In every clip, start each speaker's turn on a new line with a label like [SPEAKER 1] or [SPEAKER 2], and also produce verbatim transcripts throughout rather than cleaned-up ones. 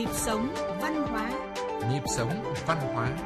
[SPEAKER 1] Nhịp sống văn hóa.
[SPEAKER 2] Nhịp sống văn hóa.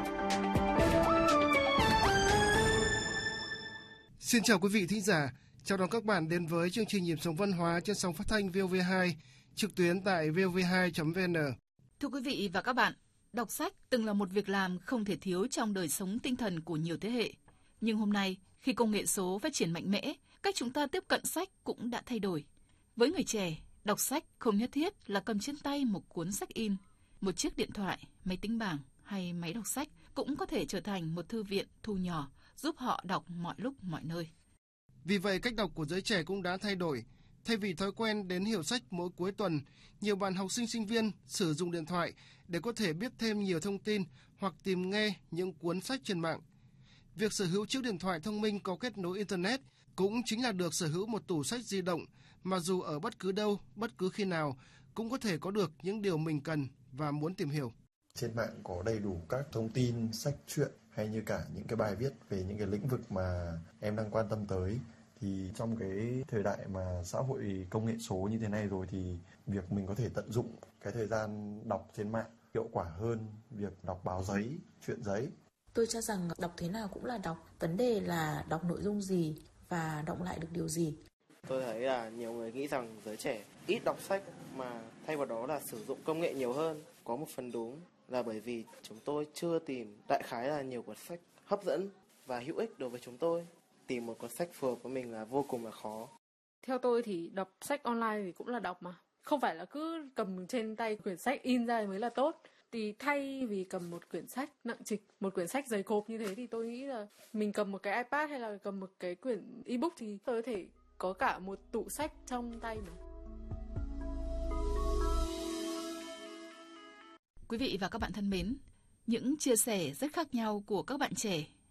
[SPEAKER 3] Xin chào quý vị thính giả, chào đón các bạn đến với chương trình Nhịp sống văn hóa trên sóng phát thanh vê o vê hai, trực tuyến tại vê o vê hai chấm vê en.
[SPEAKER 4] Thưa quý vị và các bạn, đọc sách từng là một việc làm không thể thiếu trong đời sống tinh thần của nhiều thế hệ. Nhưng hôm nay, khi công nghệ số phát triển mạnh mẽ, cách chúng ta tiếp cận sách cũng đã thay đổi. Với người trẻ, đọc sách không nhất thiết là cầm trên tay một cuốn sách in. Một chiếc điện thoại, máy tính bảng hay máy đọc sách cũng có thể trở thành một thư viện thu nhỏ, giúp họ đọc mọi lúc mọi nơi.
[SPEAKER 3] Vì vậy, cách đọc của giới trẻ cũng đã thay đổi. Thay vì thói quen đến hiệu sách mỗi cuối tuần, nhiều bạn học sinh sinh viên sử dụng điện thoại để có thể biết thêm nhiều thông tin hoặc tìm nghe những cuốn sách trên mạng. Việc sở hữu chiếc điện thoại thông minh có kết nối Internet cũng chính là được sở hữu một tủ sách di động mà dù ở bất cứ đâu, bất cứ khi nào cũng có thể có được những điều mình cần và muốn tìm hiểu.
[SPEAKER 5] Trên mạng có đầy đủ các thông tin, sách truyện hay như cả những cái bài viết về những cái lĩnh vực mà em đang quan tâm tới. Thì trong cái thời đại mà xã hội công nghệ số như thế này rồi thì việc mình có thể tận dụng cái thời gian đọc trên mạng hiệu quả hơn việc đọc báo giấy, truyện giấy.
[SPEAKER 6] Tôi cho rằng đọc thế nào cũng là đọc, vấn đề là đọc nội dung gì và đọc lại được điều gì.
[SPEAKER 7] Tôi thấy là nhiều người nghĩ rằng giới trẻ ít đọc sách mà thay vào đó là sử dụng công nghệ nhiều hơn. Có một phần đúng là bởi vì chúng tôi chưa tìm đại khái là nhiều cuốn sách hấp dẫn và hữu ích đối với chúng tôi. Tìm một cuốn sách phù hợp với mình là vô cùng là khó.
[SPEAKER 8] Theo tôi thì đọc sách online thì cũng là đọc mà. Không phải là cứ cầm trên tay quyển sách in ra mới là tốt. Thì thay vì cầm một quyển sách nặng trịch, một quyển sách dày cộp như thế thì tôi nghĩ là mình cầm một cái iPad hay là cầm một cái quyển ebook thì tôi có thể có cả một tủ sách trong tay mà.
[SPEAKER 4] Quý vị và các bạn thân mến, những chia sẻ rất khác nhau của các bạn trẻ